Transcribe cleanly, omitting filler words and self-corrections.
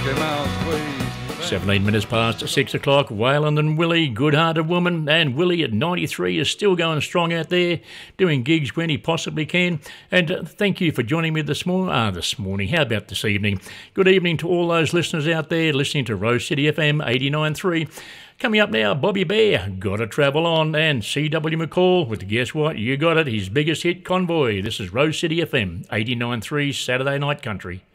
50 miles, please. 17 minutes past 6 o'clock. Waylon and Willie, good-hearted woman, and Willie at 93 is still going strong out there, doing gigs when he possibly can. And thank you for joining me this morning. How about this evening? Good evening to all those listeners out there listening to Rose City FM 89.3. Coming up now, Bobby Bear, Gotta Travel On, and C.W. McCall with Guess What? You Got It, his biggest hit, Convoy. This is Rose City FM 89.3 Saturday Night Country.